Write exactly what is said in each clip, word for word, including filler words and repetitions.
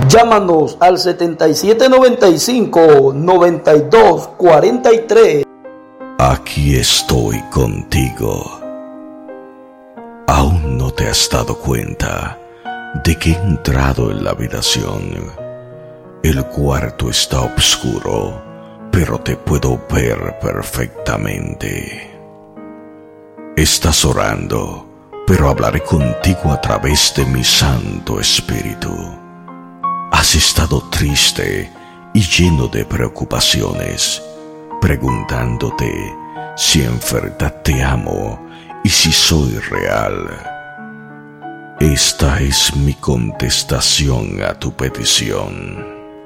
Llámanos al setenta y siete noventa y cinco, noventa y dos cuarenta y tres. Aquí estoy contigo. Aún no te has dado cuenta de que he entrado en la habitación. El cuarto está oscuro, pero te puedo ver perfectamente. Estás orando, pero hablaré contigo a través de mi Santo Espíritu. Has estado triste y lleno de preocupaciones, preguntándote si en verdad te amo y si soy real. Esta es mi contestación a tu petición.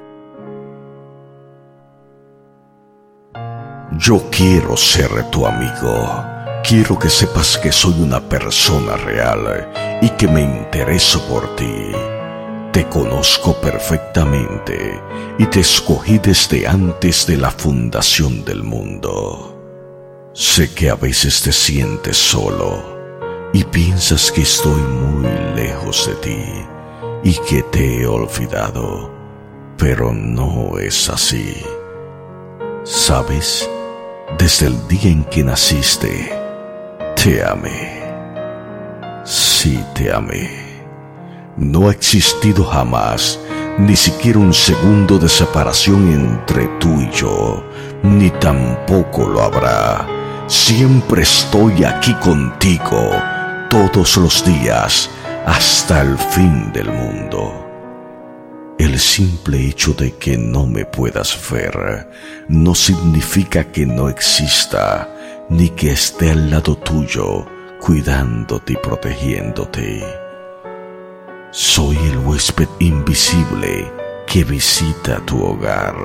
Yo quiero ser tu amigo. Quiero que sepas que soy una persona real y que me intereso por ti. Te conozco perfectamente y te escogí desde antes de la fundación del mundo. Sé que a veces te sientes solo y piensas que estoy muy lejos de ti y que te he olvidado, pero no es así. ¿Sabes? Desde el día en que naciste, te amé. Sí, te amé. No ha existido jamás ni siquiera un segundo de separación entre tú y yo, ni tampoco lo habrá. Siempre estoy aquí contigo, todos los días, hasta el fin del mundo. El simple hecho de que no me puedas ver no significa que no exista, ni que esté al lado tuyo, cuidándote y protegiéndote. Soy el huésped invisible que visita tu hogar.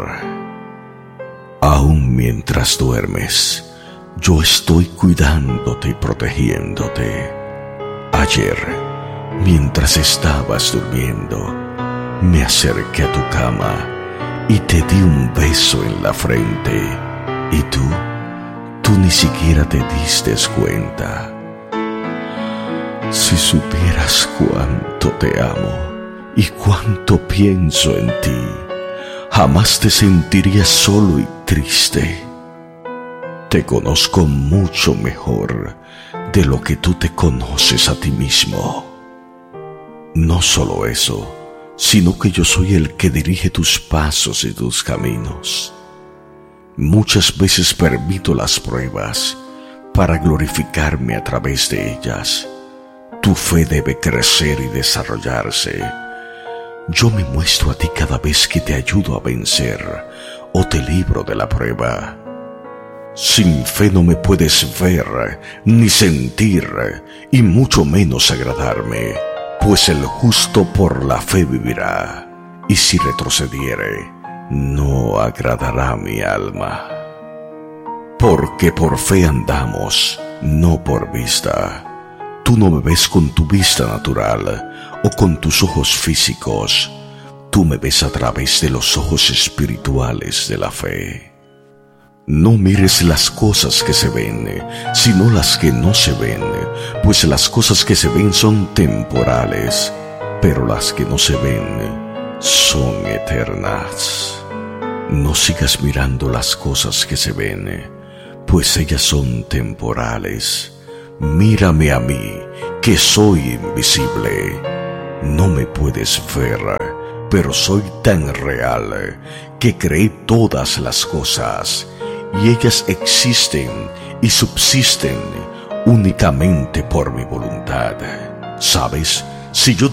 Aún mientras duermes, yo estoy cuidándote y protegiéndote. Ayer, mientras estabas durmiendo, me acerqué a tu cama y te di un beso en la frente. ¿Y tú? Tú ni siquiera te diste cuenta. Si supieras cuánto te amo y cuánto pienso en ti, jamás te sentirías solo y triste. Te conozco mucho mejor de lo que tú te conoces a ti mismo. No solo eso, sino que yo soy el que dirige tus pasos y tus caminos. Muchas veces permito las pruebas para glorificarme a través de ellas. Tu fe debe crecer y desarrollarse. Yo me muestro a ti cada vez que te ayudo a vencer o te libro de la prueba. Sin fe no me puedes ver, ni sentir, y mucho menos agradarme, pues el justo por la fe vivirá, y si retrocediere, no agradará mi alma. Porque por fe andamos, no por vista. Tú no me ves con tu vista natural o con tus ojos físicos. Tú me ves a través de los ojos espirituales de la fe. No mires las cosas que se ven, sino las que no se ven, pues las cosas que se ven son temporales, pero las que no se ven son eternas. No sigas mirando las cosas que se ven, pues ellas son temporales. Mírame a mí, que soy invisible. No me puedes ver, pero soy tan real que creé todas las cosas, y ellas existen y subsisten únicamente por mi voluntad. ¿Sabes? Si yo